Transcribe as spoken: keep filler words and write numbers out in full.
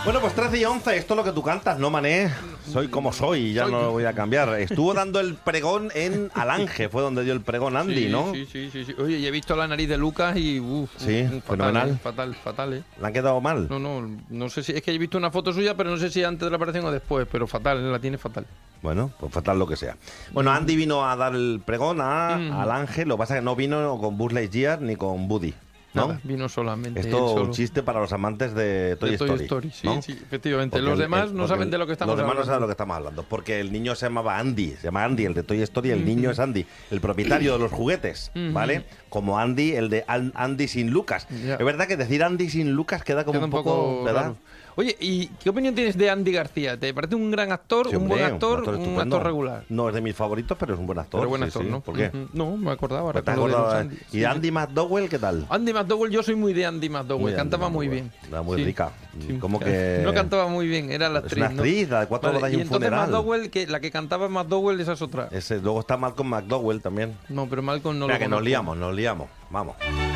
Bueno, pues trece y once, esto es lo que tú cantas, ¿no, Mané? Soy como soy, ya Soy. no lo voy a cambiar. Estuvo dando el pregón en Alange, fue donde dio el pregón Andy, sí, ¿no? Sí, sí, sí, sí. Oye, y he visto la nariz de Lucas y uff, Sí, fatal, fenomenal. eh, fatal, fatal, ¿eh? ¿Le han quedado mal? No, no, no sé si es que he visto una foto suya, pero no sé si antes de la operación o después, pero fatal, la tiene fatal. Bueno, pues fatal lo que sea. Bueno, Andy vino a dar el pregón a Mm. Alange, lo que pasa es que no vino con Buzz Lightyear ni con Woody, ¿no? Nada, vino solamente él Esto solo. un chiste para los amantes de Toy De Toy Story, Story, sí, ¿no? sí, efectivamente. Porque Los el- demás el- no porque saben el- de lo que estamos Los demás no hablando. saben de lo que estamos hablando, porque el niño se llamaba Andy, se llama Andy, el de Toy Story, el niño es Andy, el propietario de los juguetes, ¿vale? Como Andy, el de An- Andy sin Lucas. Ya. Es verdad que decir Andy sin Lucas queda como Queda un poco, ¿verdad? raro. Oye, ¿y qué opinión tienes de Andy García? ¿Te parece un gran actor, Sí, un hombre, buen actor, un estupendo. actor regular? No es de mis favoritos, pero es un buen actor. Pero buen sí, actor, sí. ¿no? ¿Por qué? Ujú. No, me acordaba ahora. ¿Te has con lo de los acordado? Andy. ¿Y Sí, Andy McDowell qué tal? Andy McDowell, yo soy muy de Andy McDowell, Muy de cantaba Andy muy McDowell. bien. Era muy Sí, rica. sí. Como que... No cantaba muy bien, era la Es actriz. una actriz, ¿no? la de cuatro Vale, bodas y y un entonces funeral. McDowell, que la que cantaba McDowell, esa es otra. Ese, luego está Malcolm McDowell también. No, pero Malcolm no Mira, lo que nos conozco. liamos, nos liamos. Vamos.